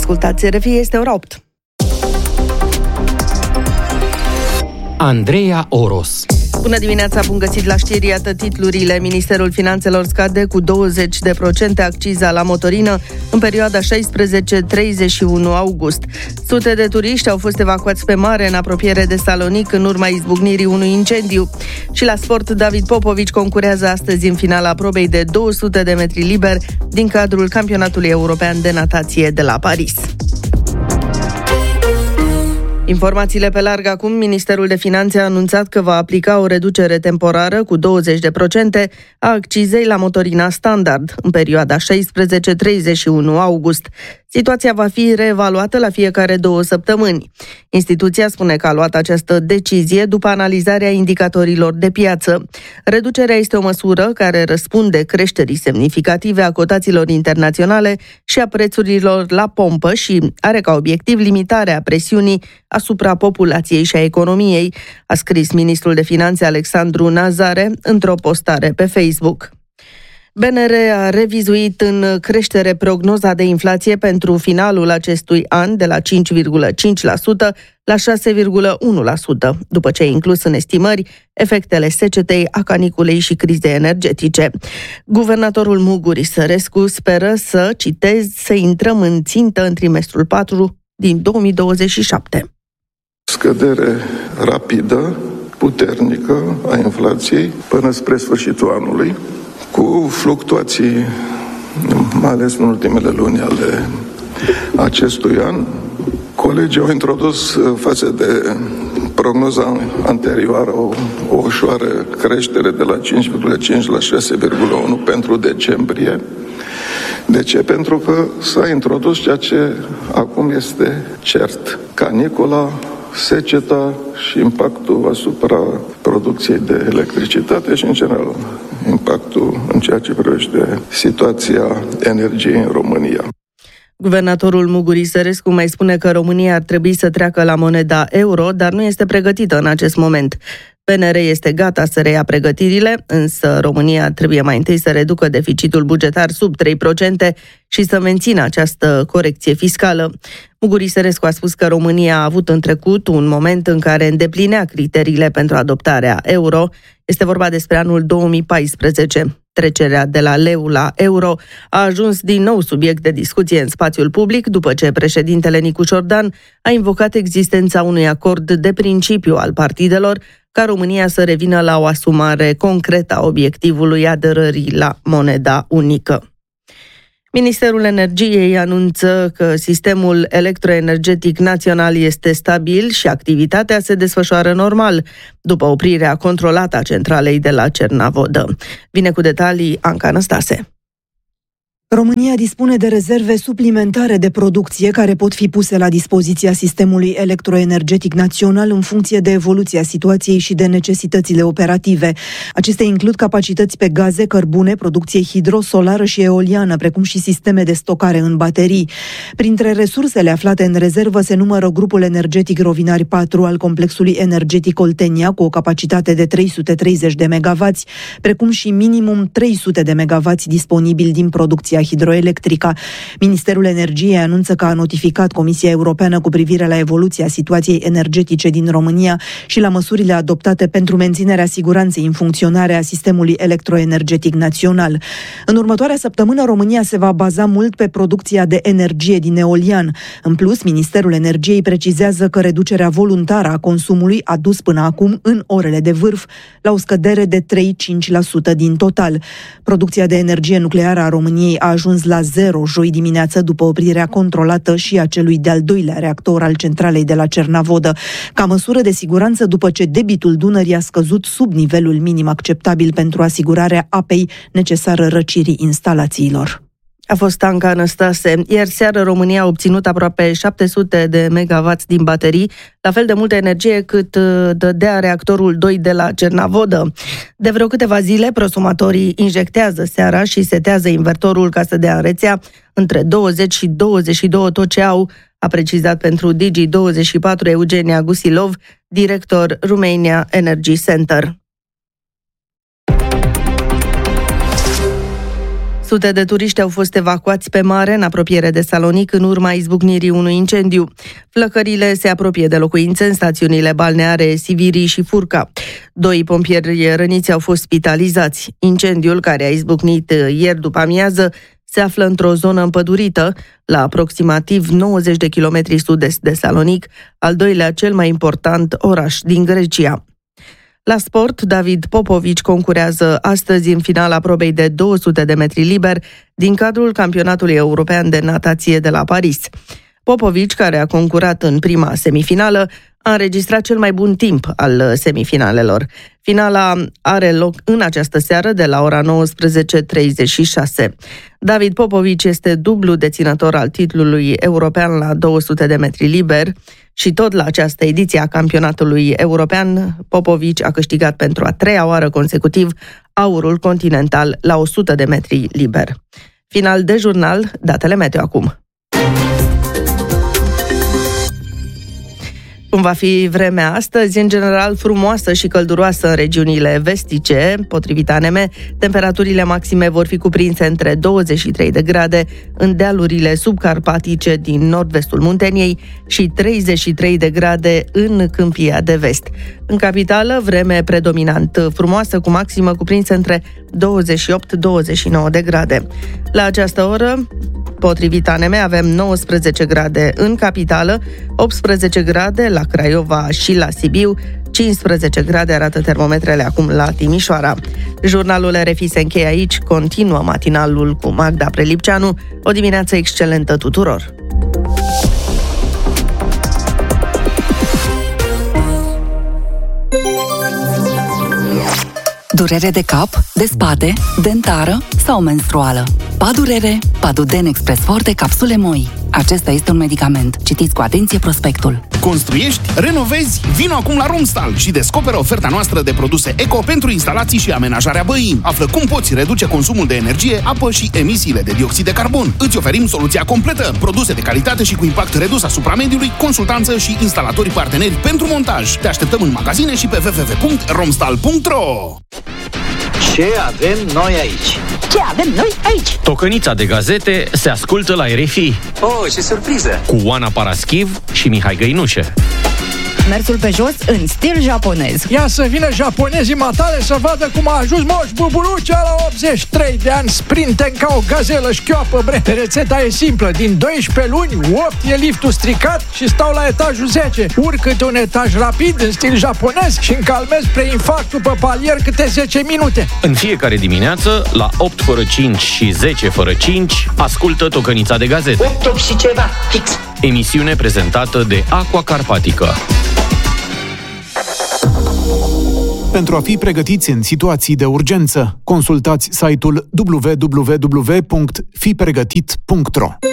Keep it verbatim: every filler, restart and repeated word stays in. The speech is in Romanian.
Ascultați R F I, este ora opt. Andreea Oros. Bună dimineața, bun găsit la știri, iată titlurile. Ministerul Finanțelor scade cu douăzeci de procente acciza la motorină în perioada șaisprezece treizeci și unu august. Sute de turiști au fost evacuați pe mare în apropiere de Salonic în urma izbucnirii unui incendiu. Și la sport, David Popovici concurează astăzi în finala probei de două sute de metri liber din cadrul Campionatului European de Natație de la Paris. Informațiile pe larg acum. Ministerul de Finanțe a anunțat că va aplica o reducere temporară cu douăzeci de procente a accizei la motorina standard în perioada șaisprezece treizeci și unu august. Situația va fi reevaluată la fiecare două săptămâni. Instituția spune că a luat această decizie după analizarea indicatorilor de piață. Reducerea este o măsură care răspunde creșterii semnificative a cotațiilor internaționale și a prețurilor la pompă și are ca obiectiv limitarea presiunii asupra populației și a economiei, a scris ministrul de Finanțe Alexandru Nazare într-o postare pe Facebook. B N R a revizuit în creștere prognoza de inflație pentru finalul acestui an de la cinci virgulă cinci la sută la șase virgulă unu la sută, după ce a inclus în estimări efectele secetei, a caniculei și crizei energetice. Guvernatorul Muguri Sărescu speră să, citez, să intrăm în țintă în trimestrul patru din două mii douăzeci și șapte. Scădere rapidă, puternică a inflației până spre sfârșitul anului, cu fluctuații, mai ales în ultimele luni ale acestui an. Colegii au introdus față de prognoza anterioară o, o ușoară creștere de la cinci virgulă cinci la șase virgulă unu pentru decembrie. De ce? Pentru că s-a introdus ceea ce acum este cert: canicula, seceta și impactul asupra producției de electricitate și, în general, impactul în ceea ce privește situația energiei în România. Guvernatorul Muguri Sărescu mai spune că România ar trebui să treacă la moneda euro, dar nu este pregătită în acest moment. P N R este gata să reia pregătirile, însă România trebuie mai întâi să reducă deficitul bugetar sub trei la sută și să mențină această corecție fiscală. Muguri Sărescu a spus că România a avut în trecut un moment în care îndeplinea criteriile pentru adoptarea euro. Este vorba despre anul două mii paisprezece. Trecerea de la leu la euro a ajuns din nou subiect de discuție în spațiul public după ce președintele Nicu Ciordan a invocat existența unui acord de principiu al partidelor ca România să revină la o asumare concretă a obiectivului aderării la moneda unică. Ministerul Energiei anunță că sistemul electroenergetic național este stabil și activitatea se desfășoară normal, după oprirea controlată a centralei de la Cernavodă. Vine cu detalii Anca Năstase. România dispune de rezerve suplimentare de producție care pot fi puse la dispoziția sistemului electroenergetic național în funcție de evoluția situației și de necesitățile operative. Acestea includ capacități pe gaze, cărbune, producție hidrosolară și eoliană, precum și sisteme de stocare în baterii. Printre resursele aflate în rezervă se numără grupul energetic Rovinari patru al complexului energetic Oltenia, cu o capacitate de trei sute treizeci de megavați, precum și minimum trei sute de megavați disponibili din producția hidroelectrică. Ministerul Energiei anunță că a notificat Comisia Europeană cu privire la evoluția situației energetice din România și la măsurile adoptate pentru menținerea siguranței în funcționare a sistemului electroenergetic național. În următoarea săptămână, România se va baza mult pe producția de energie din eolian. În plus, Ministerul Energiei precizează că reducerea voluntară a consumului a dus până acum, în orele de vârf, la o scădere de trei la cinci la sută din total. Producția de energie nucleară a României a ajuns la zero joi dimineață după oprirea controlată și a celui de-al doilea reactor al centralei de la Cernavodă, ca măsură de siguranță după ce debitul Dunării a scăzut sub nivelul minim acceptabil pentru asigurarea apei necesară răcirii instalațiilor. A fost Anca Năstase. Ieri seară România a obținut aproape șapte sute de megavați din baterii, la fel de multă energie cât dădea reactorul doi de la Cernavodă. De vreo câteva zile, prosumatorii injectează seara și setează invertorul ca să dea în rețea între douăzeci și douăzeci și doi tot ce au, a precizat pentru Digi douăzeci și patru Eugenia Gusilov, director Romania Energy Center. Sute de turiști au fost evacuați pe mare în apropiere de Salonic în urma izbucnirii unui incendiu. Flăcările se apropie de locuințe în stațiunile balneare Sivirii și Furca. Doi pompieri răniți au fost spitalizați. Incendiul, care a izbucnit ieri după amiază, se află într-o zonă împădurită, la aproximativ nouăzeci de kilometri sud-est de Salonic, al doilea cel mai important oraș din Grecia. La sport, David Popovici concurează astăzi în finala probei de două sute de metri liber din cadrul campionatului european de natație de la Paris. Popovici, care a concurat în prima semifinală, a înregistrat cel mai bun timp al semifinalelor. Finala are loc în această seară de la ora nouăsprezece treizeci și șase. David Popovici este dublu deținător al titlului european la două sute de metri liber și tot la această ediție a campionatului european, Popovici a câștigat pentru a treia oară consecutiv aurul continental la o sută de metri liber. Final de jurnal, datele meteo acum. Cum va fi vremea astăzi? În general frumoasă și călduroasă în regiunile vestice. Potrivit A N M, temperaturile maxime vor fi cuprinse între douăzeci și trei de grade în dealurile subcarpatice din nord-vestul Munteniei și treizeci și trei de grade în Câmpia de Vest. În capitală, vreme predominant frumoasă, cu maximă cuprinsă între douăzeci și opt - douăzeci și nouă de grade. La această oră, potrivit A N M, avem nouăsprezece grade în capitală, optsprezece grade la Craiova și la Sibiu, cincisprezece grade arată termometrele acum la Timișoara. Jurnalul R F I se încheie aici, continuă matinalul cu Magda Prelipceanu. O dimineață excelentă tuturor! Durere de cap, de spate, dentară sau menstruală. Padurere, Paduden Express Forte capsule moi. Acesta este un medicament. Citiți cu atenție prospectul. Construiești? Renovezi? Vino acum la Romstal și descoperă oferta noastră de produse eco pentru instalații și amenajarea băii. Află cum poți reduce consumul de energie, apă și emisiile de dioxid de carbon. Îți oferim soluția completă. Produse de calitate și cu impact redus asupra mediului, consultanță și instalatori parteneri pentru montaj. Te așteptăm în magazine și pe w w w punct romstal punct r o. Ce avem noi aici? Ce avem noi aici? Tocănița de gazete se ascultă la R F I. Oh, ce surpriză! Cu Oana Paraschiv și Mihai Găinușe. Mersul pe jos în stil japonez. Ia să vină japonezii matale să vadă cum a ajuns Moș Buburucea la optzeci și trei de ani, sprinten ca o gazelă șchioapă, bre. Rețeta e simplă, din doisprezece luni, opt e liftul stricat și stau la etajul zece. Urc câte un etaj rapid în stil japonez și încalmez preinfarctul pe palier câte zece minute. În fiecare dimineață, la opt fără cinci și zece fără cinci, ascultă Tocănița de gazete. opt, opt și ceva, fix. Emisiune prezentată de Aqua Carpatică. Pentru a fi pregătiți în situații de urgență, consultați site-ul w w w punct fi pregătit punct r o.